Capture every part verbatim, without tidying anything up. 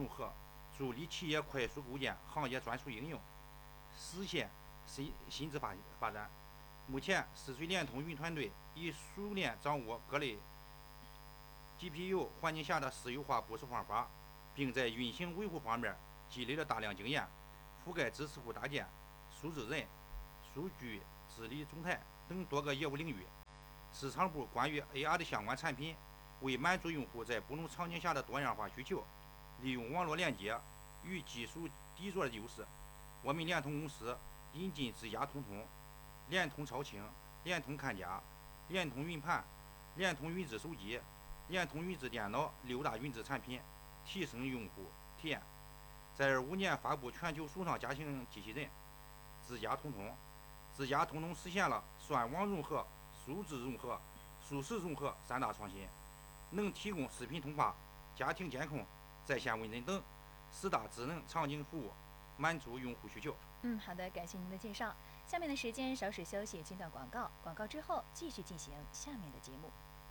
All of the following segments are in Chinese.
融合，助力企业快速构建行业专属应用，实现新新质发发展。目前，思水联通云团队已熟练掌握各类 G P U 环境下的私有化部署方法，并在运行维护方面积累了大量经验，覆盖知识库搭建、数字人、数据治理中台等多个业务领域。市场部关于 A R 的相关产品，为满足用户在不同场景下的多样化需求，利用网络连接与技术底座的优势，我们联通公司引进自家通通、联通超轻、联通看家、联通云盘、联通云智手机、联通云智电脑六大云智产品，提升用户体验。在二五年发布全球首创家庭机器人自家通通，自家通通实现了算网融合、数字融合、数实融合三大创新，能提供视频通话、家庭监控、在线问诊等四大智能场景服务，满足用户需求。 嗯，好的，感谢您的介绍。下面的时间稍事休息，进段广告，广告之后继续进行下面的节目。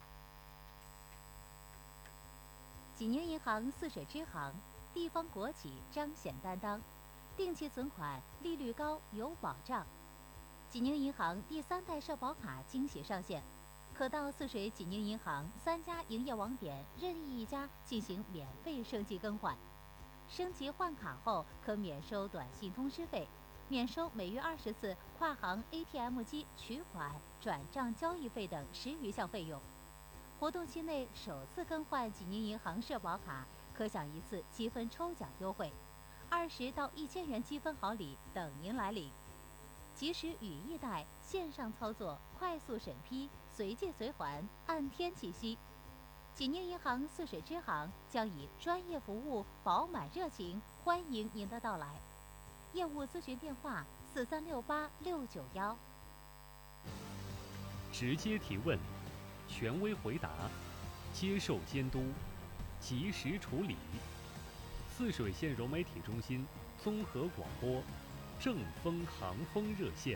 济宁银行泗水支行，地方国企彰显担当，定期存款利率高有保障。济宁银行第三代社保卡惊喜上线，可到泗水济宁银行三家营业网点任意一家进行免费升级更换。升级换卡后可免收短信通知费，免收每月二十次跨行 A T M 机取款、转账交易费等十余项费用。活动期内首次更换济宁银行社保卡，可享一次积分抽奖优惠，二十到一千元积分好礼等您来领。即时语义贷，线上操作，快速审批，随借随还，按天计息。济宁银行泗水支行将以专业服务、饱满热情欢迎您的到来。业务咨询电话：四三六八六九幺。 直接提问，权威回答，接受监督，及时处理。泗水县融媒体中心综合广播，正风航风热线。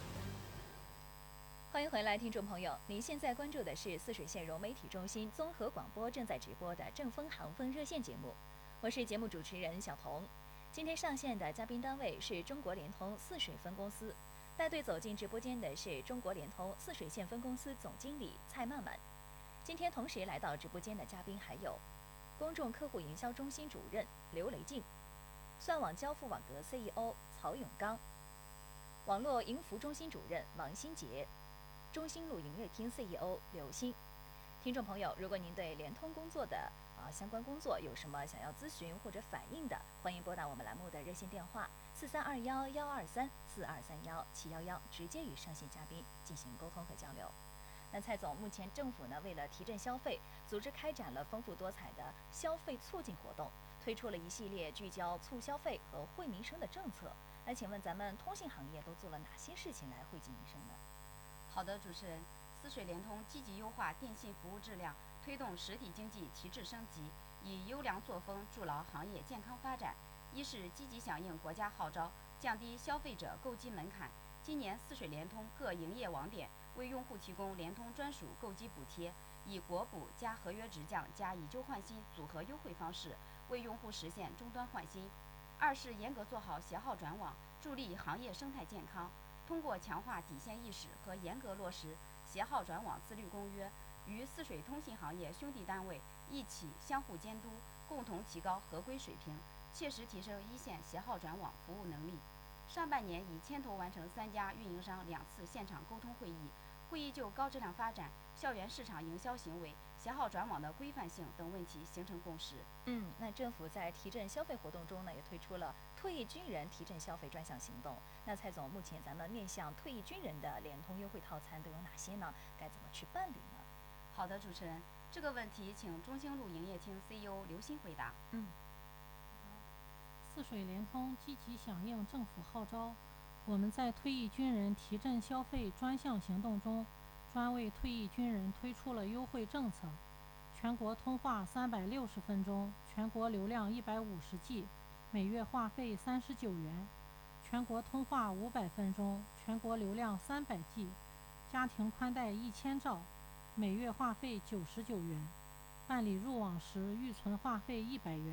欢迎回来，听众朋友，您现在关注的是泗水县融媒体中心综合广播正在直播的正风航风热线节目，我是节目主持人小彤。今天上线的嘉宾单位是中国联通泗水分公司，带队走进直播间的是中国联通泗水县分公司总经理蔡曼曼。今天同时来到直播间的嘉宾还有公众客户营销中心主任刘雷静，算网交付网格 C E O 曹永刚，网络营服中心主任王新杰，中兴路营业厅 C E O 刘鑫。听众朋友，如果您对联通工作的啊相关工作有什么想要咨询或者反映的，欢迎拨打我们栏目的热线电话四三二幺幺二三四二三幺七幺幺，直接与上线嘉宾进行沟通和交流。那蔡总，目前政府呢为了提振消费，组织开展了丰富多彩的消费促进活动，推出了一系列聚焦促消费和惠民生的政策。那请问咱们通信行业都做了哪些事情来惠及民生呢？ 好的，主持人，泗水联通积极优化电信服务质量，推动实体经济提质升级，以优良作风筑牢行业健康发展。一是积极响应国家号召，降低消费者购机门槛。今年泗水联通各营业网点为用户提供联通专属购机补贴，以国补加合约直降加以旧换新组合优惠方式，为用户实现终端换新。二是严格做好携号转网，助力行业生态健康。通过强化底线意识和严格落实携号转网自律公约，与泗水通信行业兄弟单位一起相互监督，共同提高合规水平，切实提升一线携号转网服务能力。上半年已牵头完成三家运营商两次现场沟通会议，会议就高质量发展、校园市场营销行为、携号转网的规范性等问题形成共识。 嗯，那政府在提振消费活动中呢，也推出了退役军人提振消费专项行动。那蔡总，目前咱们面向退役军人的联通优惠套餐都有哪些呢？该怎么去办理呢？ 好的，主持人，这个问题请中兴路营业厅 C E O 刘鑫回答。 嗯。 泗水联通积极响应政府号召，我们在退役军人提振消费专项行动中，专为退役军人推出了优惠政策。全国通话三百六十分钟，全国流量一百五十 G， 每月话费三十九元；全国通话五百分钟，全国流量三百 G， 家庭宽带一千兆，每月话费九十九元。办理入网时预存话费一百元，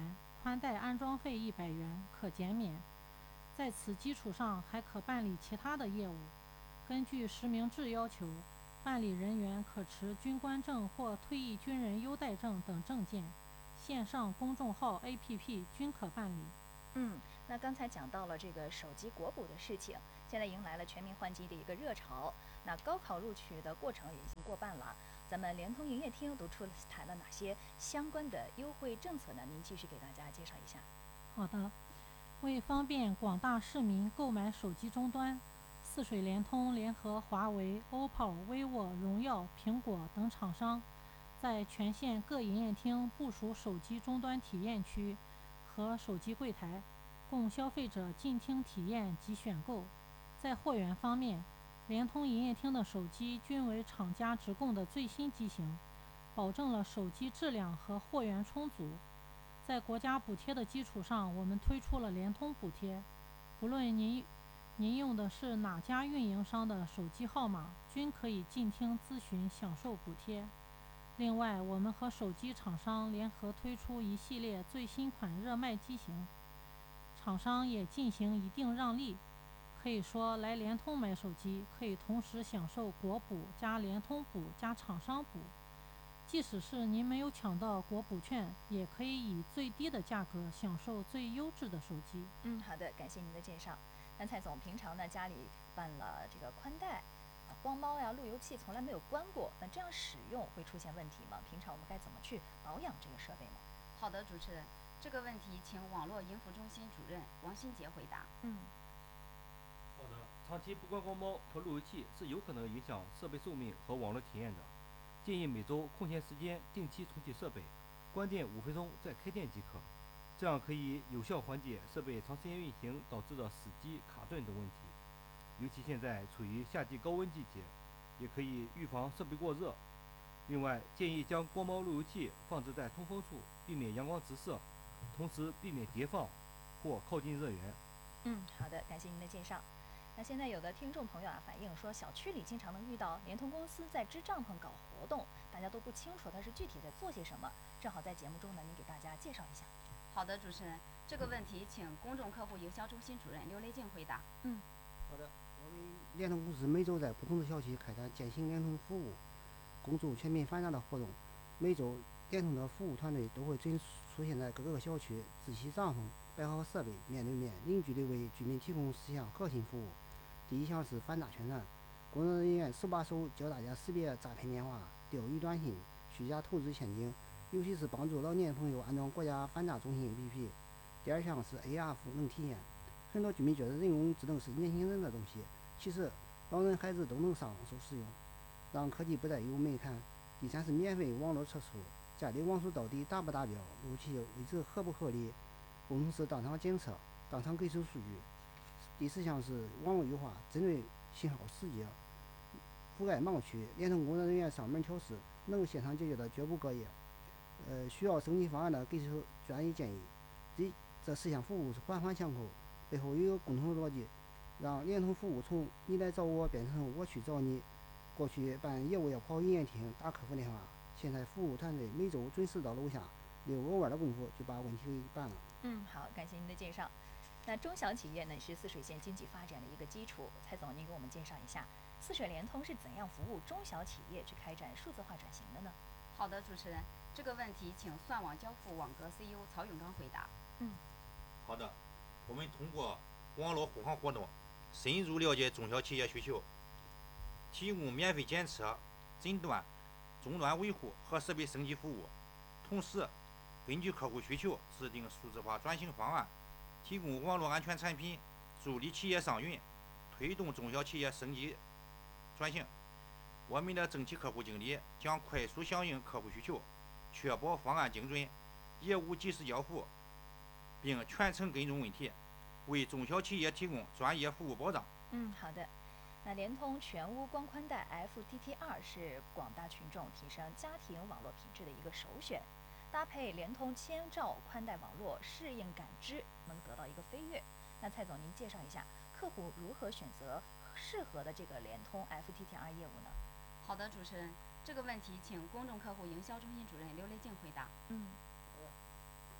宽带安装费一百元，可减免。在此基础上，还可办理其他的业务。根据实名制要求，办理人员可持军官证或退役军人优待证等证件，线上公众号 A P P 均可办理。 嗯，那刚才讲到了这个手机国补的事情，现在迎来了全民换机的一个热潮。那高考录取的过程也已经过半了，咱们联通营业厅都出台了哪些相关的优惠政策呢？您继续给大家介绍一下。 好的，为方便广大市民购买手机终端，泗水联通联合华为、O P P O、vivo、荣耀、苹果等厂商，在全县各营业厅部署手机终端体验区和手机柜台，供消费者进厅体验及选购。在货源方面，联通营业厅的手机均为厂家直供的最新机型，保证了手机质量和货源充足。在国家补贴的基础上，我们推出了联通补贴，不论您您用的是哪家运营商的手机号码，均可以进厅咨询享受补贴。另外，我们和手机厂商联合推出一系列最新款热卖机型，厂商也进行一定让利。可以说，来联通买手机可以同时享受国补加联通补加厂商补。即使是您没有抢到国补券，也可以以最低的价格享受最优质的手机。 嗯，好的，感谢您的介绍。那蔡总，平常呢家里办了这个宽带、啊、光猫呀、路由器从来没有关过，那这样使用会出现问题吗？平常我们该怎么去保养这个设备呢？ 好的，主持人，这个问题请网络应付中心主任王新杰回答。 嗯。 好的，长期不关光猫和路由器是有可能影响设备寿命和网络体验的。建议每周空闲时间定期重启设备，关电五分钟再开电即可，这样可以有效缓解设备长时间运行导致的死机、卡顿等问题。尤其现在处于夏季高温季节，也可以预防设备过热。另外，建议将光猫路由器放置在通风处，避免阳光直射，同时避免叠放或靠近热源。 嗯，好的，感谢您的介绍。那现在有的听众朋友啊反映说，小区里经常能遇到联通公司在支帐篷搞活动，大家都不清楚它是具体在做些什么。正好在节目中呢，您给大家介绍一下。 好的，主持人，这个问题请公众客户营销中心主任刘雷静回答。 嗯， 好的，我们联通公司每周在不同的小区开展践行联通服务、恭祝全民返家的活动。每周联通的服务团队都会准出现在各个小区，支起帐篷，摆好设备，面对面、零距离为居民提供四项核心服务。第一项是反诈宣传，工作人员手把手教大家识别诈骗电话、钓鱼短信、虚假投资陷阱，尤其是帮助老年朋友安装国家反诈中心 A P P。第二项是 A R 赋能体验，很多居民觉得人工智能是年轻人的东西，其实老人孩子都能上手使用，让科技不再有门槛。第三是免费网络测速，家里网速到底达不达标，路由器位置合不合理，工程师当场检测，当场给出数据。第四项是网络优化，针对信号时节覆盖盲区，联通工作人员上门调试，能现场解决的绝不过夜。呃，需要升级方案的给出专业建议。这这四项服务是环环相扣，背后有一个共同的逻辑，让联通服务从你来找我变成我去找你。过去办业务要跑营业厅打客服电话，现在服务团队每周准时到楼下，六个弯的功夫就把问题给办了。 嗯，好，感谢您的介绍。那中小企业呢是泗水县经济发展的一个基础，蔡总，您给我们介绍一下泗水联通是怎样服务中小企业去开展数字化转型的呢？ 好的，主持人，这个问题请算网交付网格 C E O 曹永刚回答。 嗯， 好的，我们通过网络护航活动，深入了解中小企业需求，提供免费检测、诊断、终端维护和设备升级服务，同时根据客户需求制定数字化转型方案，提供网络安全产品，助力企业上云，推动中小企业升级转型。我们的整体客户经理将快速响应客户需求，确保方案精准，业务及时交付，并全程跟踪问题，为中小企业提供专业服务保障。 嗯，好的。那联通全屋光宽带 F T T 二是广大群众提升家庭网络品质的一个首选，搭配联通千兆宽带网络，适应感知能得到一个飞跃。那蔡总，您介绍一下客户如何选择适合的这个联通 F T T 二业务呢？ 好的，主持人，这个问题请公众客户营销中心主任刘雷静回答。 嗯，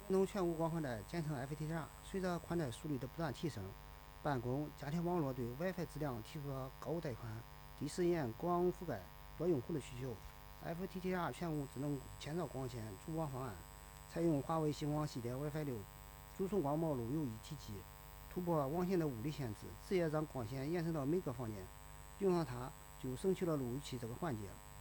联通全屋光宽带简称 F T T R， 随着宽带速率的不断提升，办公、家庭网络对 WiFi 质量提出了高带宽、低时延、广覆盖多用户的需求。F T T R 全屋智能千兆光纤组网方案，采用华为星光系列 WiFi 六主送光毛路有一体机，突破网线的物理限制，直接让光纤延伸到每个房间，用上它就省去了路由器这个环节。